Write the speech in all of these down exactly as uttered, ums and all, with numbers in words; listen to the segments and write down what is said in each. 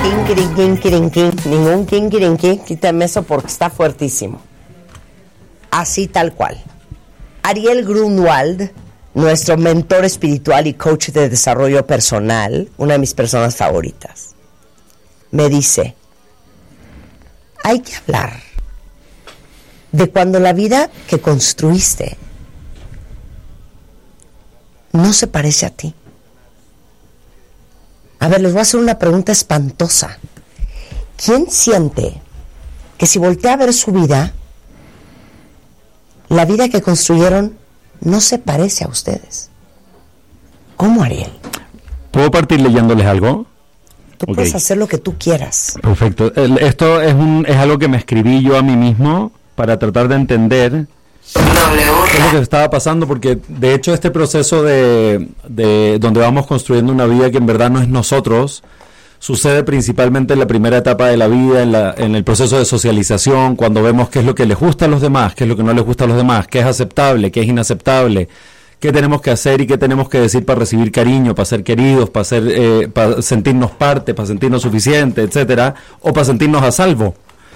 king, king, king, ningún king, king, king, quítame eso porque está fuertísimo. Así tal cual. Ariel Grunwald, nuestro mentor espiritual y coach de desarrollo personal, una de mis personas favoritas, me dice, hay que hablar de cuando la vida que construiste no se parece a ti. A ver, les voy a hacer una pregunta espantosa. ¿Quién siente que si voltea a ver su vida, la vida que construyeron no se parece a ustedes? ¿Cómo, Ariel? ¿Puedo partir leyéndoles algo? Tú okay. Puedes hacer lo que tú quieras. Perfecto. Esto es, un, es algo que me escribí yo a mí mismo para tratar de entender qué es lo que estaba pasando, porque de hecho este proceso de, de donde vamos construyendo una vida que en verdad no es nosotros, sucede principalmente en la primera etapa de la vida, en, la, en el proceso de socialización, cuando vemos qué es lo que les gusta a los demás, qué es lo que no les gusta a los demás, qué es aceptable, qué es inaceptable, qué tenemos que hacer y qué tenemos que decir para recibir cariño, para ser queridos, para, ser, eh, para sentirnos parte, para sentirnos suficiente, etcétera, o para sentirnos a salvo.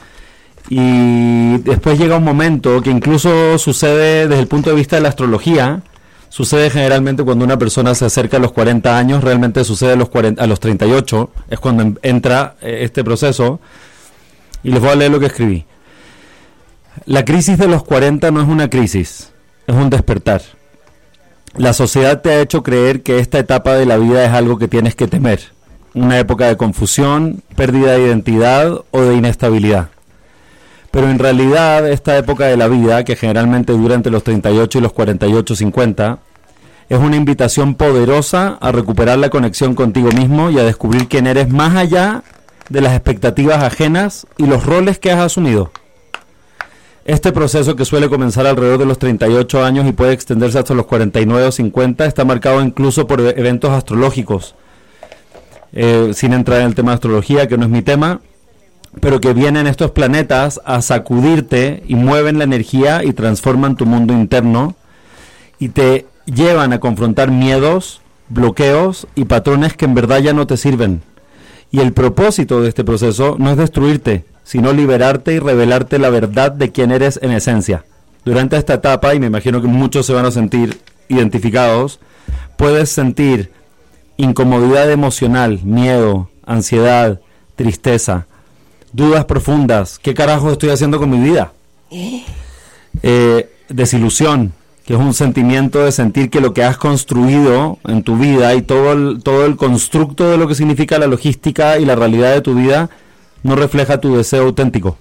Y después llega un momento que incluso sucede desde el punto de vista de la astrología, sucede generalmente cuando una persona se acerca a los cuarenta años, realmente sucede a los, cuarenta, a los treinta y ocho, es cuando entra este proceso, y les voy a leer lo que escribí. La crisis de los cuarenta no es una crisis, es un despertar. La sociedad te ha hecho creer que esta etapa de la vida es algo que tienes que temer, una época de confusión, pérdida de identidad o de inestabilidad. Pero en realidad esta época de la vida, que generalmente dura entre los treinta y ocho y los cuarenta y ocho, cincuenta, es una invitación poderosa a recuperar la conexión contigo mismo y a descubrir quién eres más allá de las expectativas ajenas y los roles que has asumido. Este proceso, que suele comenzar alrededor de los treinta y ocho años y puede extenderse hasta los cuarenta y nueve o cincuenta, está marcado incluso por eventos astrológicos. Eh, sin entrar en el tema de astrología, que no es mi tema, pero que vienen estos planetas a sacudirte y mueven la energía y transforman tu mundo interno y te llevan a confrontar miedos, bloqueos y patrones que en verdad ya no te sirven. Y el propósito de este proceso no es destruirte, sino liberarte y revelarte la verdad de quién eres en esencia. Durante esta etapa, y me imagino que muchos se van a sentir identificados, puedes sentir incomodidad emocional, miedo, ansiedad, tristeza, dudas profundas. ¿Qué carajo estoy haciendo con mi vida? Eh, desilusión, que es un sentimiento de sentir que lo que has construido en tu vida y todo el, todo el constructo de lo que significa la logística y la realidad de tu vida no refleja tu deseo auténtico.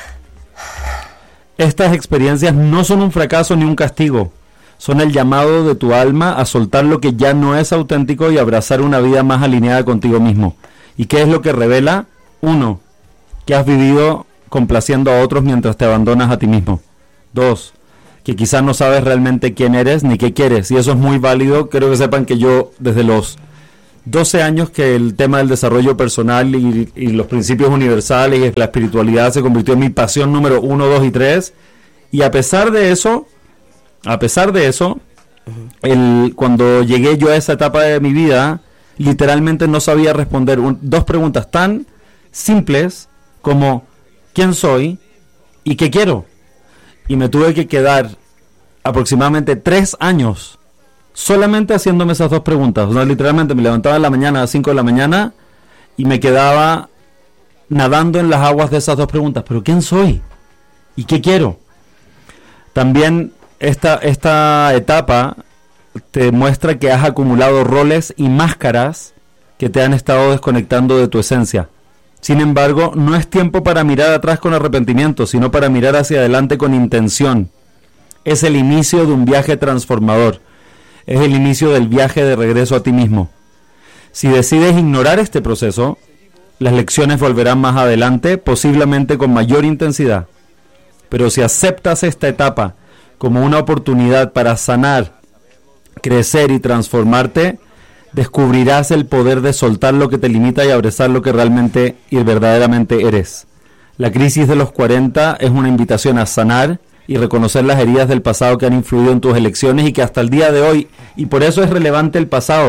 Estas experiencias no son un fracaso ni un castigo, son el llamado de tu alma a soltar lo que ya no es auténtico y abrazar una vida más alineada contigo mismo. ¿Y qué es lo que revela? Uno, que has vivido complaciendo a otros mientras te abandonas a ti mismo. Dos, que quizás no sabes realmente quién eres ni qué quieres, y eso es muy válido. Quiero que sepan que yo, desde los doce años que el tema del desarrollo personal y, y los principios universales y la espiritualidad se convirtió en mi pasión número uno, dos y tres, y a pesar de eso, a pesar de eso, el, cuando llegué yo a esa etapa de mi vida, literalmente no sabía responder un, dos preguntas tan simples como ¿quién soy y qué quiero? Y me tuve que quedar aproximadamente tres años solamente haciéndome esas dos preguntas. O sea, literalmente me levantaba en la mañana a las cinco de la mañana y me quedaba nadando en las aguas de esas dos preguntas. ¿Pero quién soy? ¿Y qué quiero? También esta, esta etapa te muestra que has acumulado roles y máscaras que te han estado desconectando de tu esencia. Sin embargo, no es tiempo para mirar atrás con arrepentimiento, sino para mirar hacia adelante con intención. Es el inicio de un viaje transformador. Es el inicio del viaje de regreso a ti mismo. Si decides ignorar este proceso, las lecciones volverán más adelante, posiblemente con mayor intensidad. Pero si aceptas esta etapa como una oportunidad para sanar, crecer y transformarte, descubrirás el poder de soltar lo que te limita y abrazar lo que realmente y verdaderamente eres. La crisis de los cuarenta es una invitación a sanar y reconocer las heridas del pasado que han influido en tus elecciones y que hasta el día de hoy, y por eso es relevante el pasado,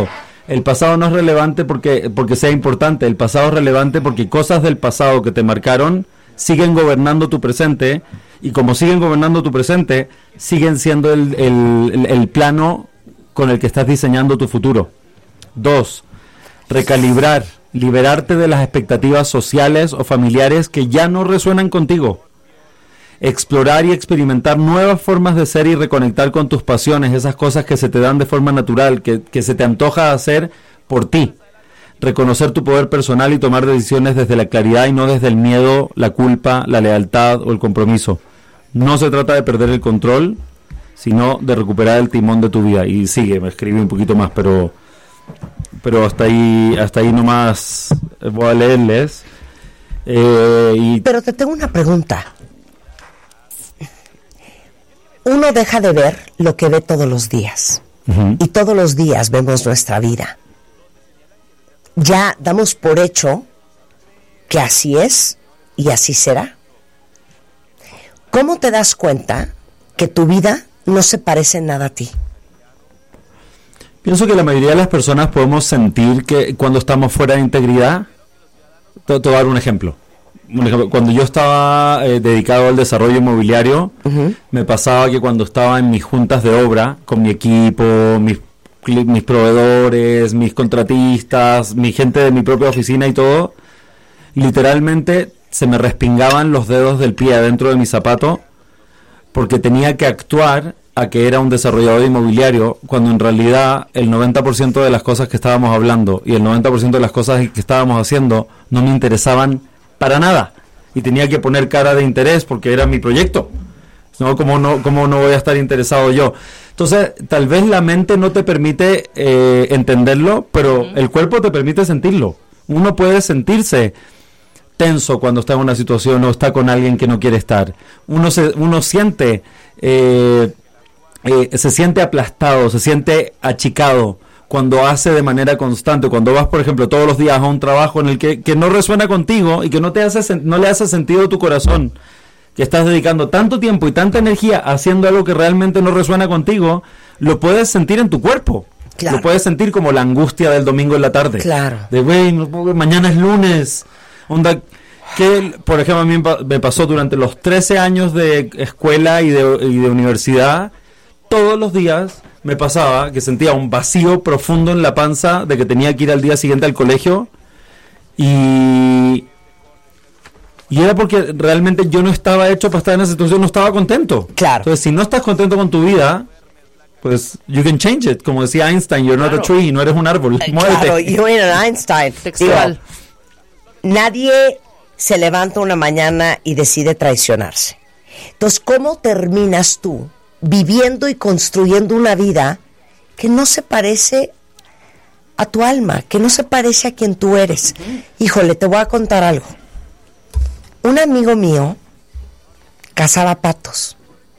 El pasado no es relevante porque, porque sea importante, el pasado es relevante porque cosas del pasado que te marcaron siguen gobernando tu presente, y como siguen gobernando tu presente, siguen siendo el, el, el, el plano con el que estás diseñando tu futuro. Dos, recalibrar, liberarte de las expectativas sociales o familiares que ya no resuenan contigo. Explorar y experimentar nuevas formas de ser y reconectar con tus pasiones, esas cosas que se te dan de forma natural, que, que se te antoja hacer por ti. Reconocer tu poder personal y tomar decisiones desde la claridad y no desde el miedo, la culpa, la lealtad o el compromiso. No se trata de perder el control, sino de recuperar el timón de tu vida. Y sigue, me escribí un poquito más, pero pero hasta ahí hasta ahí nomás voy a leerles. Eh, y... Pero te tengo una pregunta. Uno deja de ver lo que ve todos los días. Uh-huh. Y todos los días vemos nuestra vida. Ya damos por hecho que así es y así será. ¿Cómo te das cuenta que tu vida no se parece en nada a ti? Pienso que la mayoría de las personas podemos sentir que cuando estamos fuera de integridad. Te, te voy a dar un ejemplo. Un ejemplo, cuando yo estaba eh, dedicado al desarrollo inmobiliario, uh-huh. me pasaba que cuando estaba en mis juntas de obra, con mi equipo, mis, mis proveedores, mis contratistas, mi gente de mi propia oficina y todo, literalmente se me respingaban los dedos del pie adentro de mi zapato, porque tenía que actuar a que era un desarrollador inmobiliario, cuando en realidad el noventa por ciento de las cosas que estábamos hablando y el noventa por ciento de las cosas que estábamos haciendo no me interesaban para nada, y tenía que poner cara de interés porque era mi proyecto, ¿no? ¿Cómo no, cómo no voy a estar interesado yo? Entonces, tal vez la mente no te permite eh, entenderlo, pero uh-huh. el cuerpo te permite sentirlo. Uno puede sentirse tenso cuando está en una situación o está con alguien que no quiere estar. Uno se, uno siente, eh, eh, se siente aplastado, se siente achicado cuando hace de manera constante, cuando vas, por ejemplo, todos los días a un trabajo en el que, que no resuena contigo y que no te hace no le hace sentido a tu corazón, que estás dedicando tanto tiempo y tanta energía haciendo algo que realmente no resuena contigo, lo puedes sentir en tu cuerpo. Claro. Lo puedes sentir como la angustia del domingo en la tarde. Claro. De, güey, mañana es lunes. Onda, que, por ejemplo, a mí me pasó durante los trece años de escuela y de, y de universidad, todos los días me pasaba que sentía un vacío profundo en la panza de que tenía que ir al día siguiente al colegio, y y era porque realmente yo no estaba hecho para estar en esa situación, no estaba contento. Claro. Entonces, si no estás contento con tu vida, pues you can change it, como decía Einstein, you're not claro. a tree, no eres un árbol. Eh, claro, you ain't an Einstein. Igual. Nadie se levanta una mañana y decide traicionarse. Entonces, ¿cómo terminas tú viviendo y construyendo una vida que no se parece a tu alma, que no se parece a quien tú eres? Uh-huh. Híjole, te voy a contar algo. Un amigo mío cazaba patos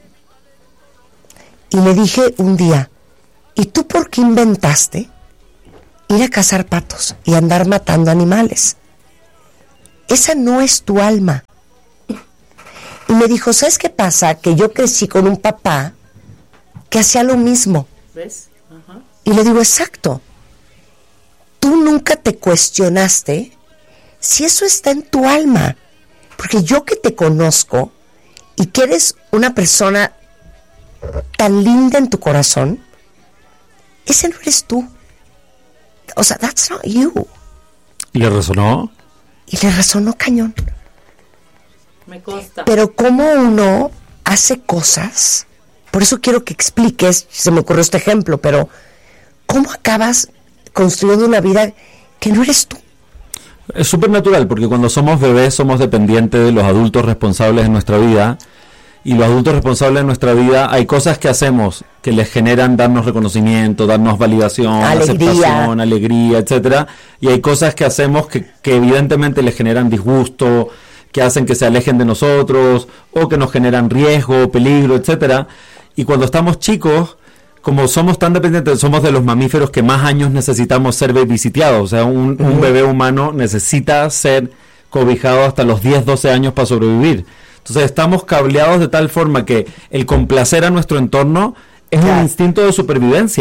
y le dije un día, ¿y tú por qué inventaste ir a cazar patos y andar matando animales? Esa no es tu alma. Y me dijo, ¿sabes qué pasa? Que yo crecí con un papá que hacía lo mismo. ¿Ves? Ajá. Y le digo, exacto. Tú nunca te cuestionaste si eso está en tu alma. Porque yo que te conozco y que eres una persona tan linda en tu corazón, ese no eres tú. O sea, that's not you. ¿Y le resonó? Y le resonó cañón. Me consta. Pero cómo uno hace cosas, por eso quiero que expliques, se me ocurrió este ejemplo, pero ¿cómo acabas construyendo una vida que no eres tú? Es súper natural, porque cuando somos bebés somos dependientes de los adultos responsables en nuestra vida, y los adultos responsables en nuestra vida, hay cosas que hacemos que les generan darnos reconocimiento, darnos validación, alegría. aceptación, alegría, etcétera, y hay cosas que hacemos que, que evidentemente les generan disgusto, que hacen que se alejen de nosotros, o que nos generan riesgo, peligro, etcétera. Y cuando estamos chicos, como somos tan dependientes, somos de los mamíferos que más años necesitamos ser babysiteados. O sea, un, uh-huh. un bebé humano necesita ser cobijado hasta los diez, doce años para sobrevivir. Entonces estamos cableados de tal forma que el complacer a nuestro entorno es claro. un instinto de supervivencia.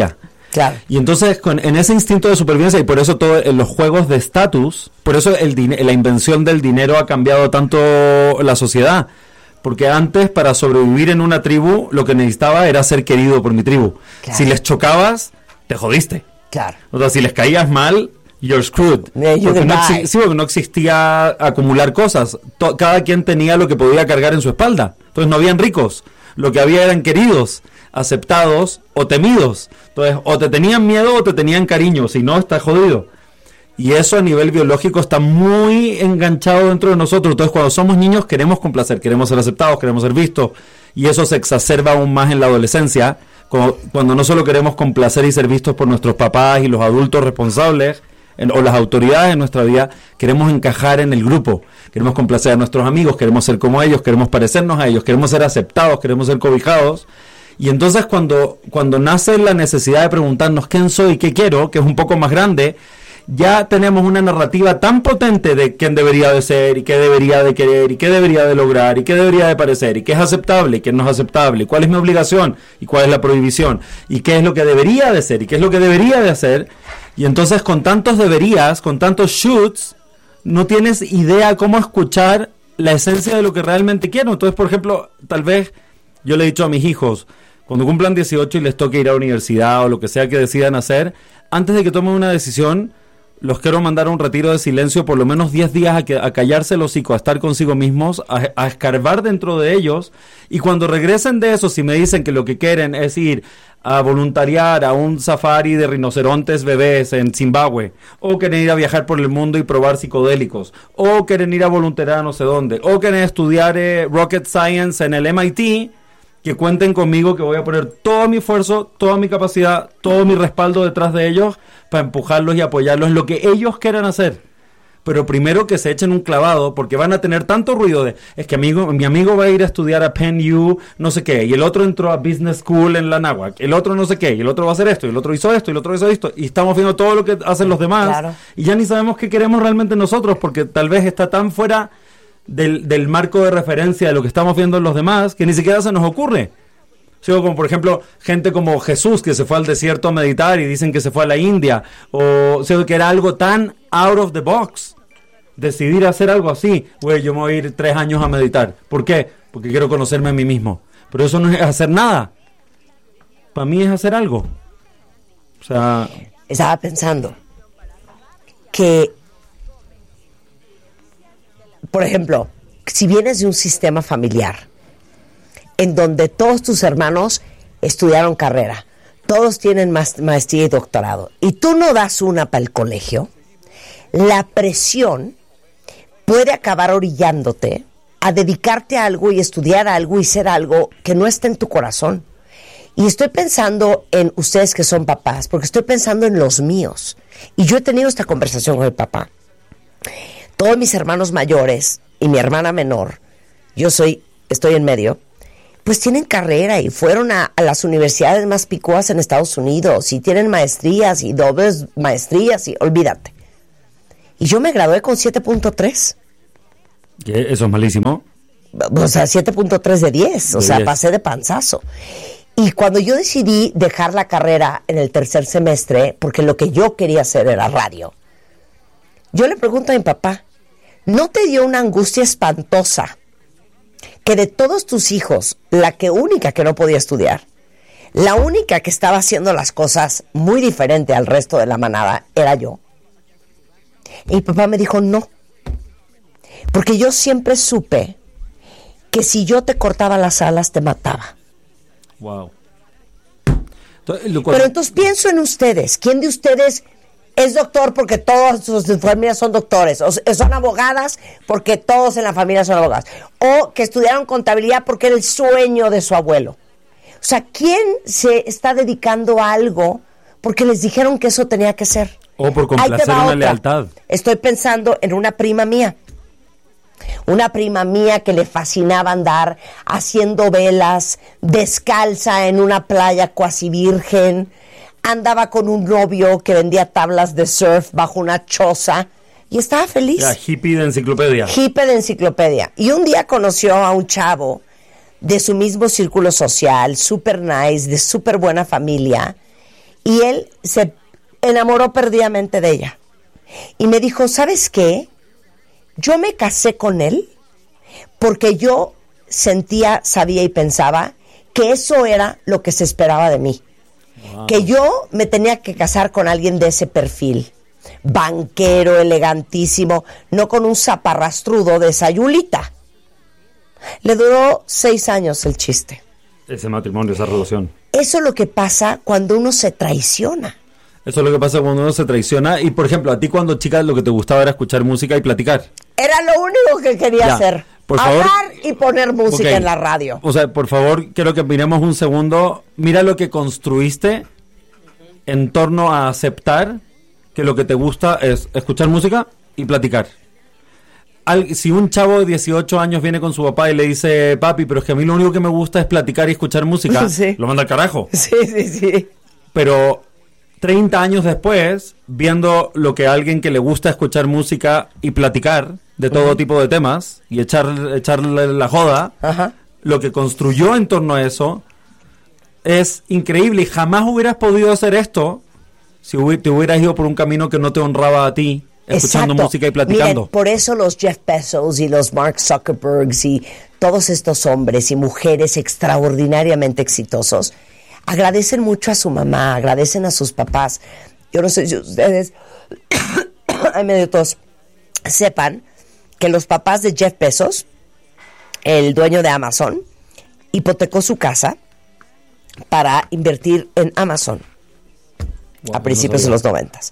Claro. Y entonces, con, en ese instinto de supervivencia, y por eso todo en los juegos de estatus, por eso el din- la invención del dinero ha cambiado tanto la sociedad. Porque antes, para sobrevivir en una tribu, lo que necesitaba era ser querido por mi tribu. Claro. Si les chocabas, te jodiste. Claro. O sea, si les caías mal, you're screwed. Yeah, you porque, no goodbye. exi- sí, porque no existía acumular cosas. To- cada quien tenía lo que podía cargar en su espalda. Entonces no habían ricos. Lo que había eran queridos, aceptados o temidos. Entonces, o te tenían miedo o te tenían cariño. Si no, estás jodido. Y eso a nivel biológico está muy enganchado dentro de nosotros. Entonces, cuando somos niños queremos complacer, queremos ser aceptados, queremos ser vistos. Y eso se exacerba aún más en la adolescencia, cuando, cuando no solo queremos complacer y ser vistos por nuestros papás y los adultos responsables, en, o las autoridades en nuestra vida, queremos encajar en el grupo. Queremos complacer a nuestros amigos, queremos ser como ellos, queremos parecernos a ellos, queremos ser aceptados, queremos ser cobijados. Y entonces cuando, cuando nace la necesidad de preguntarnos quién soy y qué quiero, que es un poco más grande, ya tenemos una narrativa tan potente de quién debería de ser y qué debería de querer y qué debería de lograr y qué debería de parecer y qué es aceptable y qué no es aceptable, y cuál es mi obligación y cuál es la prohibición y qué es lo que debería de ser y qué es lo que debería de hacer. Y entonces con tantos deberías, con tantos shoots, no tienes idea cómo escuchar la esencia de lo que realmente quiero. Entonces, por ejemplo, tal vez yo le he dicho a mis hijos, cuando cumplan dieciocho y les toque ir a la universidad o lo que sea que decidan hacer, antes de que tomen una decisión, los quiero mandar a un retiro de silencio por lo menos diez días a, que, a callarse el hocico, a estar consigo mismos, a, a escarbar dentro de ellos, y cuando regresen de eso, si me dicen que lo que quieren es ir a voluntariar a un safari de rinocerontes bebés en Zimbabue, o quieren ir a viajar por el mundo y probar psicodélicos, o quieren ir a voluntariar a no sé dónde, o quieren estudiar eh, Rocket Science en el M I T, que cuenten conmigo, que voy a poner todo mi esfuerzo, toda mi capacidad, todo mi respaldo detrás de ellos para empujarlos y apoyarlos en lo que ellos quieran hacer. Pero primero que se echen un clavado, porque van a tener tanto ruido de, es que amigo, mi amigo va a ir a estudiar a Penn U, no sé qué, y el otro entró a Business School en la Náhuac, el otro no sé qué, y el otro va a hacer esto, y el otro hizo esto, y el otro hizo esto, y estamos viendo todo lo que hacen los demás, Claro. y ya ni sabemos qué queremos realmente nosotros, porque tal vez está tan fuera Del, del marco de referencia de lo que estamos viendo en los demás, que ni siquiera se nos ocurre. Sí, como por ejemplo, gente como Jesús, que se fue al desierto a meditar y dicen que se fue a la India, o sea, que era algo tan out of the box. Decidir hacer algo así, güey, yo me voy a ir tres años a meditar. ¿Por qué? Porque quiero conocerme a mí mismo. Pero eso no es hacer nada. Para mí es hacer algo. O sea... Estaba pensando que, por ejemplo, si vienes de un sistema familiar en donde todos tus hermanos estudiaron carrera, todos tienen maestría y doctorado, y tú no das una para el colegio, la presión puede acabar orillándote a dedicarte a algo y estudiar algo y ser algo que no está en tu corazón. Y estoy pensando en ustedes que son papás, porque estoy pensando en los míos. Y yo he tenido esta conversación con el papá. Todos mis hermanos mayores y mi hermana menor, yo soy, estoy en medio, pues tienen carrera y fueron a, a las universidades más picudas en Estados Unidos y tienen maestrías y dobles maestrías y olvídate. Y yo me gradué con siete punto tres. Eso es malísimo. O sea, siete punto tres de diez. O De sea, diez. pasé de panzazo. Y cuando yo decidí dejar la carrera en el tercer semestre, porque lo que yo quería hacer era radio, yo le pregunto a mi papá, ¿no te dio una angustia espantosa que de todos tus hijos, la que única que no podía estudiar, la única que estaba haciendo las cosas muy diferente al resto de la manada, era yo? Y mi papá me dijo, no, porque yo siempre supe que si yo te cortaba las alas, te mataba. Wow. Entonces, lo cual- Pero entonces pienso en ustedes. ¿Quién de ustedes es doctor porque todas sus familias son doctores? ¿O son abogadas porque todos en la familia son abogados? ¿O que estudiaron contabilidad porque era el sueño de su abuelo? O sea, ¿quién se está dedicando a algo porque les dijeron que eso tenía que ser? O por Ahí te complacer va una otra. lealtad. Estoy pensando en una prima mía. Una prima mía que le fascinaba andar haciendo velas, descalza en una playa cuasi virgen. Andaba con un novio que vendía tablas de surf bajo una choza y estaba feliz. Ya, hippie de enciclopedia. Hippie de enciclopedia. Y un día conoció a un chavo de su mismo círculo social, super nice, de súper buena familia. y él se enamoró perdidamente de ella. Y me dijo, ¿sabes qué? Yo me casé con él porque yo sentía, sabía y pensaba que eso era lo que se esperaba de mí. Wow. Que yo me tenía que casar con alguien de ese perfil. Banquero, elegantísimo, no con un zaparrastrudo de Sayulita. Le duró seis años el chiste. Ese matrimonio, esa relación. Eso es lo que pasa cuando uno se traiciona. Eso es lo que pasa cuando uno se traiciona. Y, por ejemplo, a ti cuando chica lo que te gustaba era escuchar música y platicar. Era lo único que quería ya, hacer. Por Hablar favor, y poner música okay. en la radio. O sea, por favor, quiero que miremos un segundo. Mira lo que construiste en torno a aceptar que lo que te gusta es escuchar música y platicar. Al, si un chavo de dieciocho años viene con su papá y le dice, papi, pero es que a mí lo único que me gusta es platicar y escuchar música, sí. lo manda al carajo. Sí, sí, sí. Pero treinta años después, viendo lo que a alguien que le gusta escuchar música y platicar de todo uh-huh. tipo de temas y echar, echarle la joda, uh-huh. lo que construyó en torno a eso es increíble y jamás hubieras podido hacer esto si hubi- te hubieras ido por un camino que no te honraba a ti, escuchando Exacto. música y platicando. Miren, por eso los Jeff Bezos y los Mark Zuckerbergs y todos estos hombres y mujeres extraordinariamente exitosos agradecen mucho a su mamá, agradecen a sus papás. Yo no sé si ustedes, ay, medio tos, sepan que los papás de Jeff Bezos, el dueño de Amazon, hipotecó su casa para invertir en Amazon wow, a principios no de los noventas.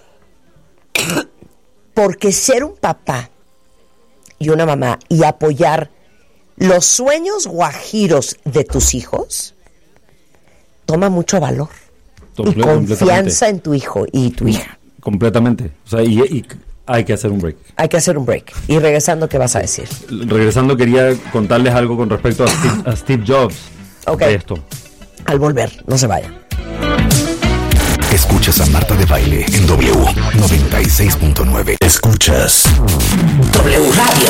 Porque ser un papá y una mamá y apoyar los sueños guajiros de tus hijos toma mucho valor Comple- y confianza en tu hijo y tu hija. Completamente. O sea, y, y hay que hacer un break. Hay que hacer un break. Y regresando, ¿qué vas a decir? Regresando, quería contarles algo con respecto a Steve, a Steve Jobs. Okay. De esto. Al volver, no se vayan. Escuchas a Marta de Baile en W noventa y seis punto nueve. Escuchas W Radio.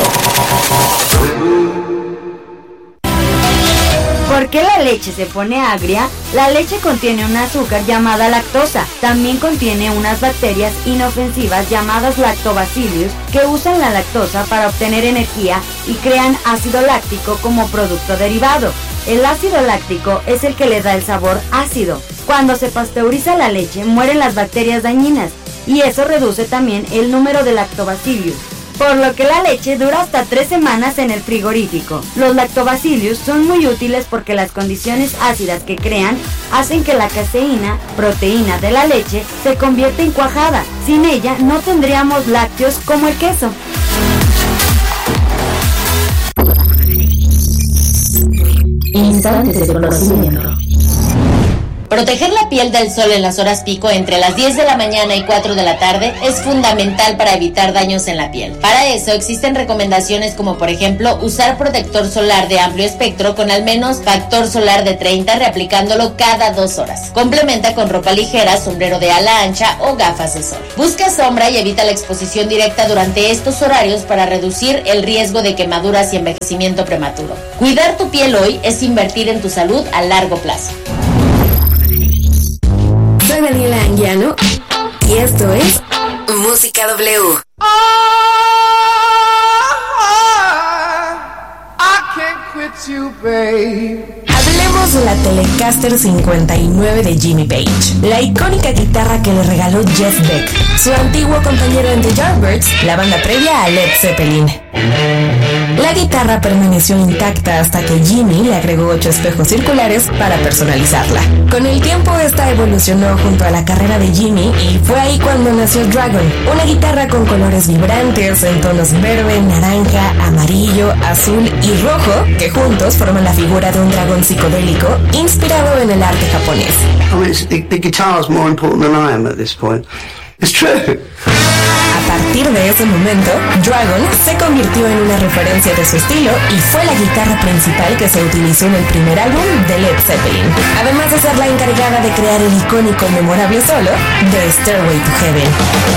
¿Por qué la leche se pone agria? La leche contiene un azúcar llamada lactosa. También contiene unas bacterias inofensivas llamadas lactobacillus que usan la lactosa para obtener energía y crean ácido láctico como producto derivado. El ácido láctico es el que le da el sabor ácido. Cuando se pasteuriza la leche, mueren las bacterias dañinas y eso reduce también el número de lactobacillus, por lo que la leche dura hasta tres semanas en el frigorífico. Los lactobacillus son muy útiles porque las condiciones ácidas que crean hacen que la caseína, proteína de la leche, se convierta en cuajada. Sin ella no tendríamos lácteos como el queso. Instantes de conocimiento. Proteger la piel del sol en las horas pico entre las diez de la mañana y cuatro de la tarde es fundamental para evitar daños en la piel. Para eso existen recomendaciones como por ejemplo usar protector solar de amplio espectro con al menos factor solar de treinta reaplicándolo cada dos horas. Complementa con ropa ligera, sombrero de ala ancha o gafas de sol. Busca sombra y evita la exposición directa durante estos horarios para reducir el riesgo de quemaduras y envejecimiento prematuro. Cuidar tu piel hoy es invertir en tu salud a largo plazo. Soy Daniela Anguiano y esto es Música W. Oh, I can't quit you, babe. Hablemos de la Telecaster cincuenta y nueve de Jimmy Page, la icónica guitarra que le regaló Jeff Beck, su antiguo compañero en The Yardbirds, la banda previa a Led Zeppelin. La guitarra permaneció intacta hasta que Jimmy le agregó ocho espejos circulares para personalizarla. Con el tiempo esta evolucionó junto a la carrera de Jimmy y fue ahí cuando nació Dragon, una guitarra con colores vibrantes en tonos verde, naranja, amarillo, azul y rojo que juntos forman la figura de un dragón psicodélico inspirado en el arte japonés. I mean, the, the guitar is more important than I am at this point. It's true. A partir de ese momento, Dragon se convirtió en una referencia de su estilo y fue la guitarra principal que se utilizó en el primer álbum de Led Zeppelin, además de ser la encargada de crear el icónico y memorable solo de Stairway to Heaven.